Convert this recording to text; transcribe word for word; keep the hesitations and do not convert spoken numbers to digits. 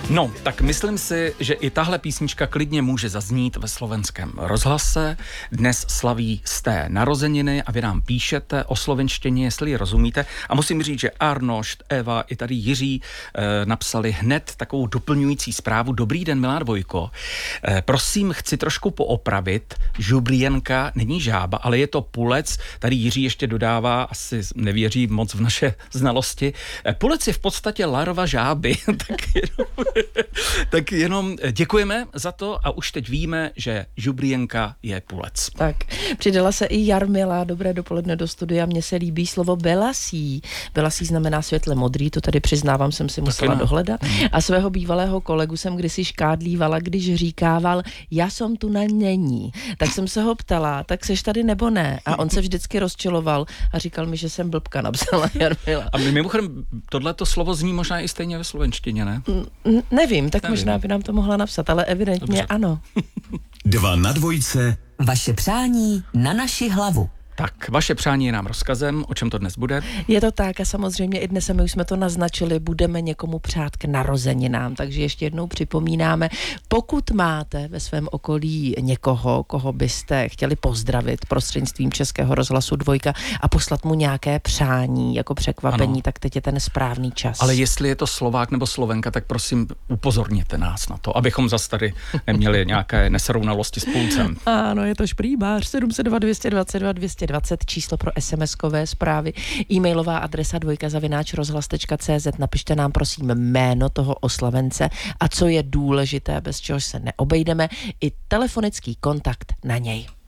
No, tak myslím si, že i tahle písnička klidně může zaznít ve slovenském rozhlase. Dnes slaví sté narozeniny a vy nám píšete o slovenštině, jestli ji rozumíte. A musím říct, že Arnošt, Eva i tady Jiří e, napsali hned takovou doplňující zprávu. Dobrý den, milá dvojko. E, prosím, chci trošku poopravit. Žubrienka není žába, ale je to pulec. Tady Jiří ještě dodává, asi nevěří moc v naše znalosti. E, pulec je v podstatě larva žáby. tak jenom, tak jenom děkujeme za to a už teď víme, že žubrienka je pulec. Tak, přidala se i Jarmila. Dobré dopoledne do studia. Mně se líbí slovo belasí. Belasí znamená světle modrý, to tady přiznávám, jsem si musela dohledat. A svého bývalého kolegu jsem kdysi škádlívala, když říkával, já jsem tu na není. Tak jsem se ho ptala, tak seš tady nebo ne? A on se vždycky rozčiloval a říkal mi, že jsem blbka, napsala Jarmila. A mimochodem, tohleto slovo zní možná i stejně ve slovenštině, ne? N- nevím, tak nevím. Možná by nám to mohla napsat, ale evidentně Dobře. ano. Dva na dvojce. Vaše přání na naši hlavu. Tak, vaše přání je nám rozkazem, o čem to dnes bude? Je to tak a samozřejmě i dnes, my už jsme to naznačili, budeme někomu přát k narozeninám, takže ještě jednou připomínáme, pokud máte ve svém okolí někoho, koho byste chtěli pozdravit prostřednictvím Českého rozhlasu Dvojka a poslat mu nějaké přání jako překvapení, ano. Tak teď je ten správný čas. Ale jestli je to Slovák nebo Slovenka, tak prosím upozorněte nás na to, abychom zas tady neměli nějaké nesrovnalosti s pulcem. Ano, je to šprýbář sedm set dva, dvě dvacet dva, dvě dvacet, číslo pro SMSkové zprávy, e-mailová adresa dvojka zavináč rozhlas tečka cé zet. Napište nám prosím jméno toho oslavence a co je důležité, bez čehož se neobejdeme, i telefonický kontakt na něj.